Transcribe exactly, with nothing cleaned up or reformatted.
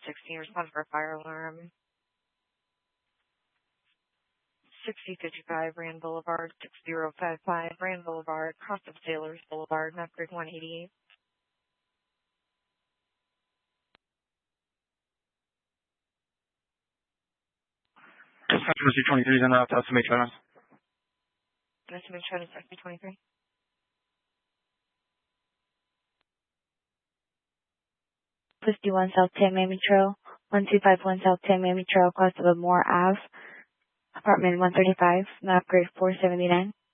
sixteen, respond for a fire alarm. sixty fifty-five Rand Boulevard, six zero five five Rand Boulevard, cross of Sailors Boulevard, map grid one eighty-eight. C twenty-three is en route to estimate trends. Estimate trends, S B twenty-three. fifty-one South ten Miami Trail, one two five one South ten Miami Trail, across of Moore Ave, apartment one thirty-five, map grade four seventy-nine.